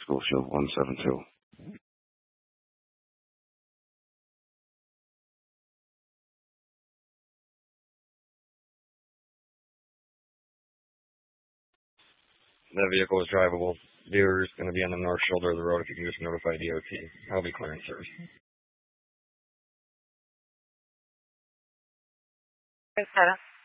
Scotia 172. That vehicle is drivable. Dealer is going to be on the north shoulder of the road. If you can just notify DOT, I'll be clearing service. 7.